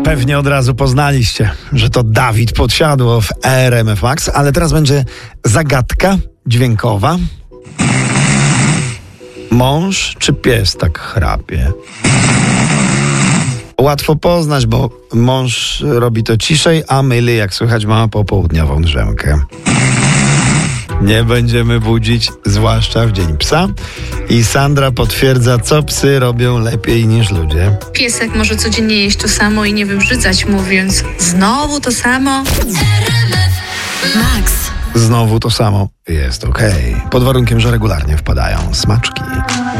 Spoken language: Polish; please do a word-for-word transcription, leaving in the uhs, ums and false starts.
Pewnie od razu poznaliście, że to Dawid Podsiadło w R M F Max, ale teraz będzie zagadka dźwiękowa. Mąż czy pies tak chrapie? Łatwo poznać, bo mąż robi to ciszej, a myli, jak słychać, ma popołudniową drzemkę. Nie będziemy budzić, zwłaszcza w dzień psa. I Sandra potwierdza, co psy robią lepiej niż ludzie. Piesek może codziennie jeść to samo i nie wybrzydzać, mówiąc znowu to samo. Max. Znowu to samo jest okej. Pod warunkiem, że regularnie wpadają smaczki.